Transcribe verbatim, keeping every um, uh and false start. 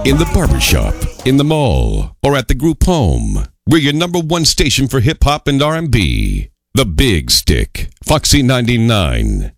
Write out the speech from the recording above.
in the barbershop, in the mall, or at the group home. We're your number one station for hip-hop and R and B. The Big Stick, Foxy ninety-nine.